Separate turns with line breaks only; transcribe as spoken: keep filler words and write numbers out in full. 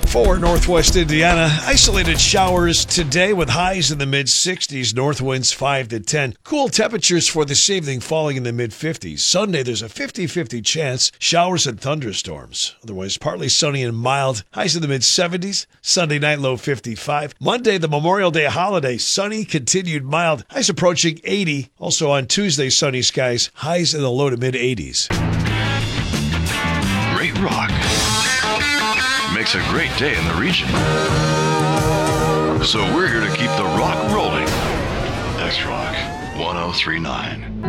For Northwest Indiana, isolated showers today with highs in the mid-sixties, north winds five to ten. Cool temperatures for this evening falling in the mid-fifties. Sunday, there's a fifty-fifty chance, showers and thunderstorms. Otherwise, partly sunny and mild, highs in the mid-seventies. Sunday night, low fifty-five. Monday, the Memorial Day holiday, sunny, continued mild, highs approaching eighty. Also on Tuesday, sunny skies, highs in the low to mid-eighties.
Great rock makes a great day in the region. So we're here to keep the rock rolling. X-Rock one oh three point nine.